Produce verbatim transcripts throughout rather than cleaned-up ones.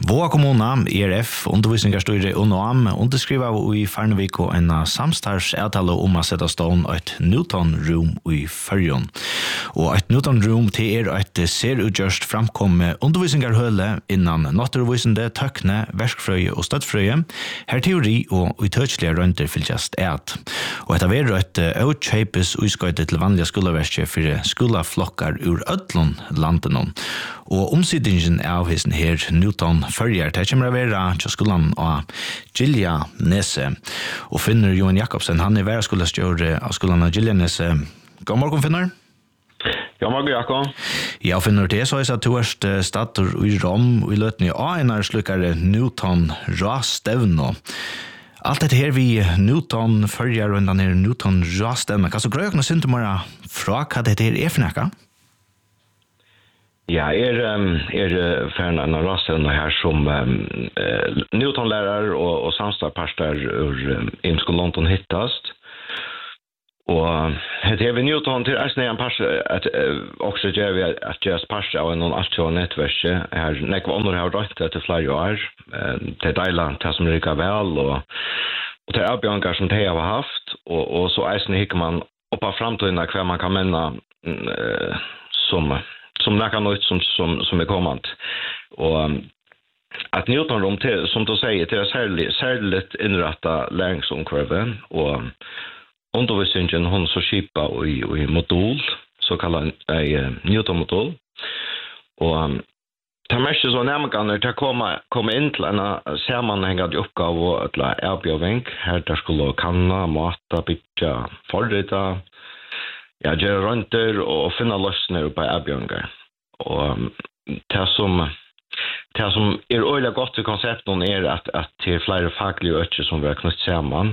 Våa kommuna, E R F, undervisningsstyre og Noam, underskriva i Farnevik og en samstarvsavtale om å sette stånd et Newton-rom i Førjon. Og et Newton-rom til er et serutgjørst framkomme undervisningshøle innan naturvisende, tøkne, verskfrøye og støttfrøye, her teori og utøtslige rønter fylgjast et. Og etter ver et utkjøpes utskøyte til vanlige skoleverkje for skoleflokkar ur ødlån landen. Og omsidningen av hesten her Newton Førjer, det kommer å være til skolen av Gilja Nese. Og Finner Johan Jakobsen, han er værskolestjør av skolen av Gilja Nese. God morgen, Finner. God morgen, Jakob. Ja, Finner, det er så jeg sa to erst stater i Rom, og i løtene av en er slukkere Newton Rastevno. Alt dette her vi Newton Førjer og den her Newton Rastevno. Hva så grøy og symptomer fra hva dette her er for noe? Ja, er er färna en Rastevno här som um, Newton-lärare och, och samstarvsparter ur Imsko London hittast. Och det är vi Newton till Asne en par att också gör vi att just parser av någon astro nätverk här näkva under har rätt till flera år. Det delar det som rycker väl och och det avbjörningar som det har haft och och så Asne hickar man uppa framtiden kvar man kan mena uh, som som näka något som som som är kommande och um, att Newton rom till som du säger till särskilt särskilt inrätta läringsomkvarven och undervisningen hon så skipa och i och i modul så kallad eh, Newton modul och um, det mest så när man kan ta komma komma in till en sammanhängande uppgave och att erbjudning här där skulle kanna mata bygga förrita. Ja, gjør rønter og finne løsninger på erbjørninger. Og det som, det som er øyelig godt i konsepten er at, at det er flere faglige økker som vi har knyttet sammen.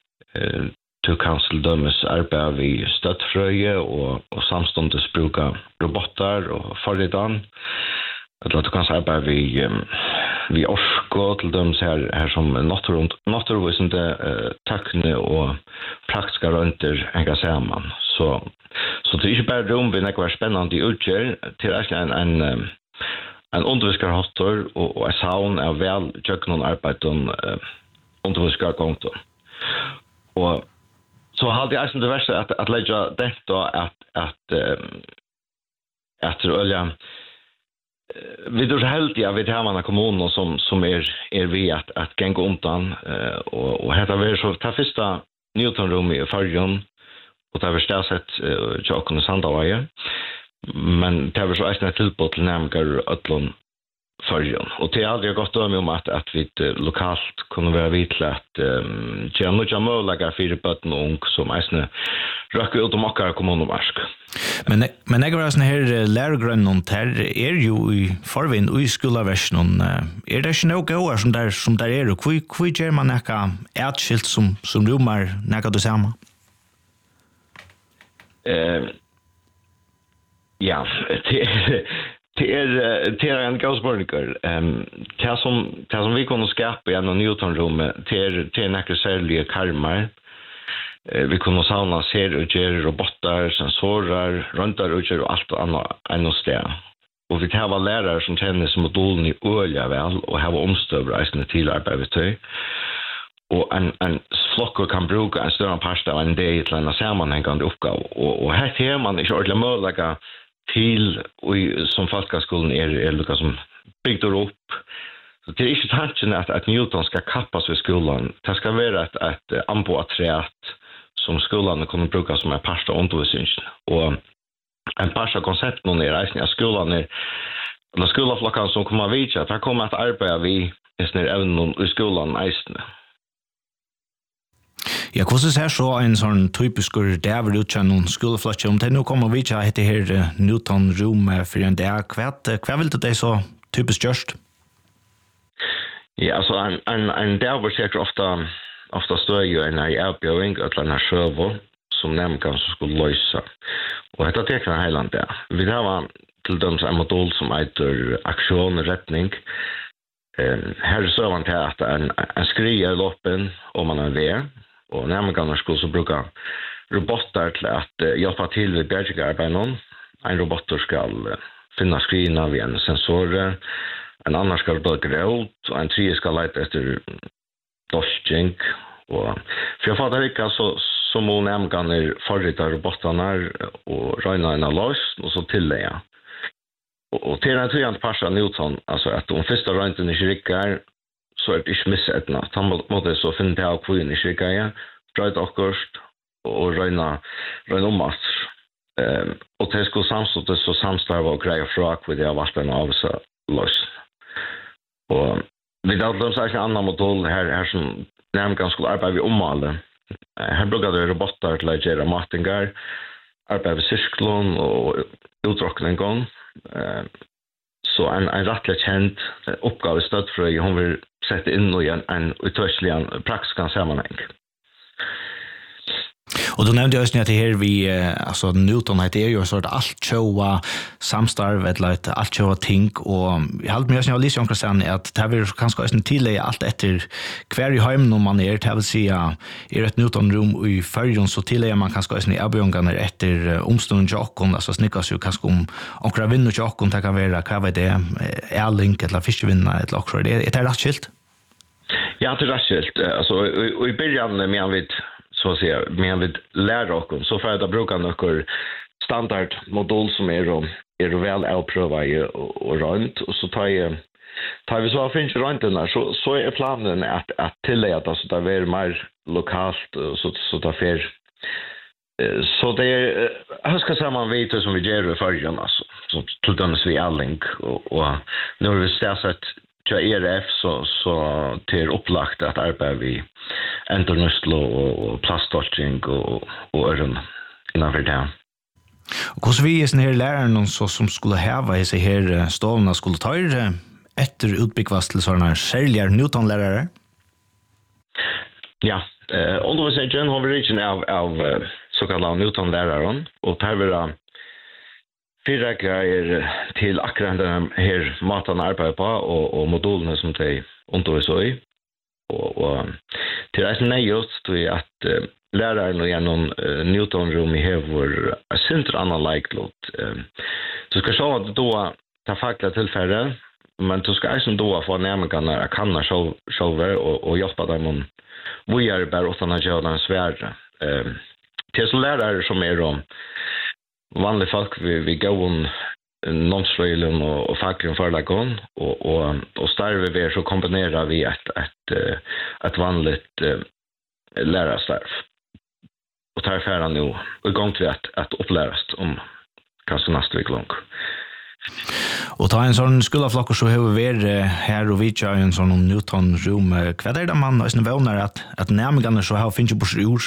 Du kan til dømes arbeide i støttfrøye og, og samståndes bruke roboter og forridan. Eller du kan arbeide i, vi orsko til dømes her, her som naturvisende uh, tøkne og praktiske rønter henger sammen. Så så det är inte bara rum vi näkvar spännande utgör till en en en undervisningshottor och och saun är väl jag någon arbete om undervisningskonto. Och så hade jag sen det värsta att att lägga det då att att att ölja vi då helt ja vi har man kommunen som som är är vi att att gänga undan och och heter vi så ta första Newton rum i Førjon. Och det har ställt uh, Jakob och Sandawaje. Men det har så ästna tillbot till nämligen ödlån Førjon. Och det har aldrig gått om att, att vi uh, lokalt kunde vara vitla att um, göra några möjliga fyra bötten och ung som ästna röker ut om åkare kommunomarsk. Men men jag var sån här lärgrön här är ju i Farvin och i skolavärlden är det inte något år som där som där är och hur hur gör man näka ärskilt som som rumar näka du samma. Uh, ja, det det är det är en gåsborger. Ehm det som det som vi kunde skapa i en Newton-rum till till några särskilda karmar. Vi kunde sauna ser och göra robotar, sensorer, röntar och göra allt annat än sted. Och vi har lärare som känner som modulen i öliga väl och har omstöver till arbete. Och en en flockor kan bruka en större pasta av en dag till en sammanhängande uppgave. Och, och här ser man inte ordentligt möjliga till och som folkskolan är är lika som bygger upp. Så det är inte tanken att, att Newton ska kappas vid skolan. Det ska vara ett, ett anpåträtt som skolan kommer bruka som en pasta undervisning. Och en pasta koncept någon är reisning att skolan är eller skolaflockan som kommer att visa att här kommer att arbeta vi även i skolan eisne. Ja, hva synes her så en sånn typisk dæver utkjenn noen skoleflotje om det nå kommer vi til etter her Newton-rom for en dag. Hva, hva vil det så typisk gjørst? Ja, altså en, en, en dæver sikkert ofte, ofte stør jo en erbjøring eller en server som nemlig som skulle løse. Og dette teker en heiland det. Vi har til døms en modul som heter aksjon og retning. Um, her er søvann til at en, en skrier loppen om man er ved. Og nærmere skulle så bruke roboter til at uh, hjelpe til ved bjergearbeidet. En roboter skal uh, finne skrina via en sensorer. en annan skal då gröt och en tredje ska leta efter dosching och för jag fattar inte så så må nämligen förrita robotarna och röna en loss och så tillägga. Och till den tredje passar Newton alltså att om första rönten inte rickar så är det inte missättna. Han måste så finna det av kvinn i rickar, dröjt akkurst och röna röna om oss. Um, och det skulle samslutas så samstarva och greja frak vid det av vatten av sig loss. Och vi har de sagt en annan modell här, här som nämligen skulle arbeta vid ommålet. Här brukar det robotar till att göra matingar, arbeta vid cysklon och utrockning gång. Uh, så en, en rättligt känd uppgave stödfröj hon vill sätta in i en, en utörslig praktisk sammanhang. Och då nämnde jag just att det här vi alltså Newton heter ju så att allt showa samstarv eller ett allt showa ting och jag hade mig snarare liksom kan att det vill kanske också tillägga allt efter kvar i hem när man är det vill säga är ett Newton rum i förjon så tillägger man kanske också i abjongarna efter omstunden jockon alltså snickas ju kanske om och vinner jockon det kan vara vad var det är link eller fiskvinna eller också det är det rätt skilt. Ja, det är rätt skilt alltså och i början med han vet så att säga, men vi lär oss så för att bruka några standardmodul som är då är väl avprövade och, och runt och så tar jag tar vi så finns runt den där så så är planen att att tillägga så där är mer lokalt så så där för så det är hur ska säga man vet som vi gör för förrän alltså så till dömes vi allink och, och nu har vi ställt till E R F så så till upplagt att arbeta vi endornustlo och plastdodging och och öron innan för det. Och hur vi är sån här läraren så som skulle ha i sig här stålarna skulle ta er efter utbyggvast till sådana särliga Newton-lärare? Ja, eh, undervisningen har vi redan av, av så kallade Newton-läraren och det här vill fyra grejer till akkurat den här maten arbetar på och, och modulerna som de undervisar i. Och, och till det är nejust till att uh, läraren och genom uh, Newton-rum i hevor är synt annan likelot. Uh, du ska se att då ta fackla tillfälle men du ska också då få nämligen att kanna själva och, och hjälpa dem om vi är bara utan att göra den svärre. Uh, till så lärare som är då vanliga folk vi, vi går om non-ströjlen och, och facklen förlagon och, och, och starve vi så kombinerar vi ett, ett, ett vanligt uh, lärarstarv. Och tar färran nu och igång till att, att uppläras om kanske nästa vecka lång. Och ta en sån skolaflock så har vi här och vi kör en sån Newton-rum. Vad är det man nästan vånar att, att närmare så här finns ju på sjur?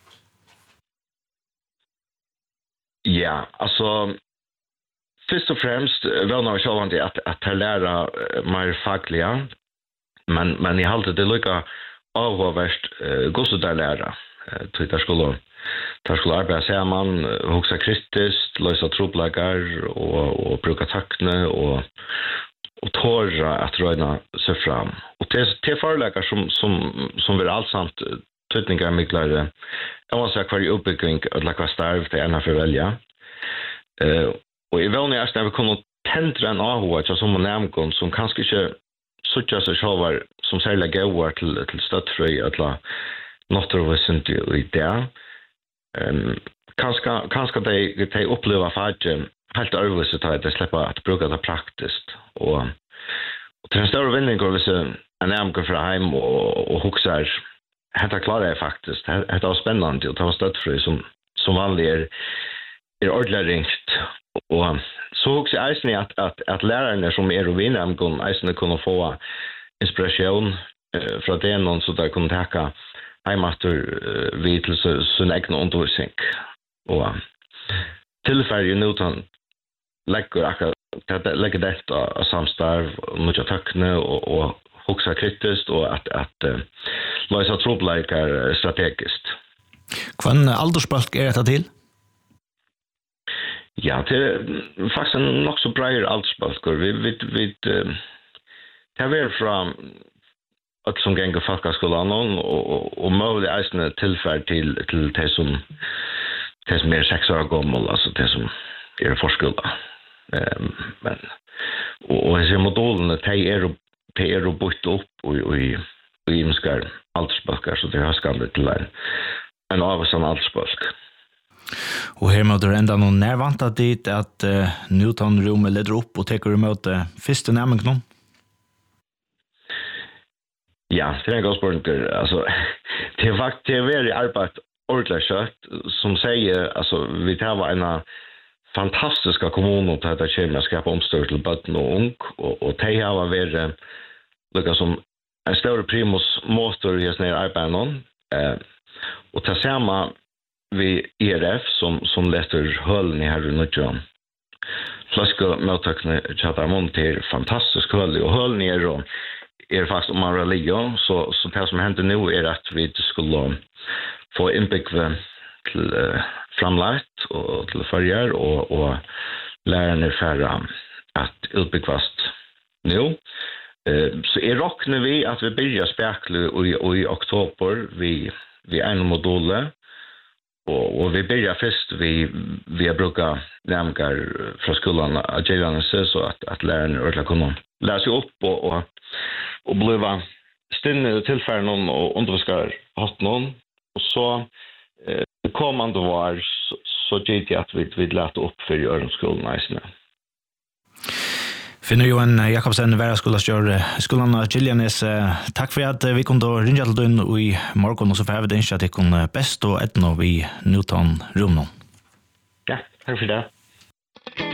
Ja, alltså först och främst vånar jag själv att, att, att lära mer fackliga men, men i halvt det lika avhåverst uh, gosse där lära. Uh, där skulle där skulle arbeta samman, huxa kritiskt, lösa troplagar och, och bruka tackne och och tåra att röna sig fram. Och till, till förelägare som, som, som vill allsamt tydningar mycket jag måste säga kvar i uppbyggning och lägga starv till ena för välja. Uh, och i vanligaste när vi kommer tändra en avhåg som en nämgon som kanske inte suttja sig själva som särskilt gåar till, till stöttfröj eller något av oss inte i det. Um, kanske kanske de, de upplever faktiskt helt övervis att de släpper att bruka det praktiskt. Och, och till en större vinning går vi en nämgon för hem och, och huxar detta klarar jag faktiskt. Det var spännande att ta stöttfröj som, som vanligt är, är ordentligt ringt. Och så också är det att, att, att lärarna som är och vinner kan eisen kunna få inspiration eh, från det någon så där kan täcka hemmaster eh, vid till sin egen undervisning. Och tillfället Newton lägger lägger detta av samstarv och mycket tackne och, och huxa kritiskt och att, att uh, lösa troblekar strategiskt. Kvann aldersbalk är detta till? Ja, det är faktiskt en nog så bra aldersbalk. Vi, vi, vi, det är från att som gänger folkskolan och, och, och möjliga eisne tillfärd till, till det som det som är sex år gammal, alltså det som är förskola. Um, men och och så modulerna de är de är bort upp och och i imskar altsbalkar så det har skallat till en en av sån altsbalk. Och här måste det ända någon närvanta dit att uh, Newton Room leder upp och tar emot uh, första namn knom. Ja, det är en god spårning. Alltså, det är faktiskt det är väldigt arbetat ordentligt kött som säger, alltså, vi tar en fantastiska kommuner till att det kommer att skapa omstör till bötten och ung, och, och det har varit lika som en större primus motor i sådana här arbetet. Eh, och ta samma vi E R F som, som letter höllen i här i Nutjon. Flaska mottagne chattar monter fantastisk höll och höll ner och är fast om man religion så så det som händer nu är att vi skulle få inbyggve till uh, framlagt och till förjar och och lärarna färra att utbyggvast nu. Uh, så är rocknar vi att vi börjar spekla i i oktober vi vi en module och och vi börjar först vi vi brukar nämna från skolan att gällande så att att lärarna ordentligt kunna läsa upp och och och bliva stinn tillfärd någon och underviskar hatt någon och så eh, kommande var så, så gick att vi vi lät upp för Örnskolan nästan. Finner Johan Jakobsen vara skolan skolan Gillianes tack för att vi kunde ringa till dig i morgon och så får vi den att det kunde bäst och ett nå vi Newton Room. Ja, tack för det.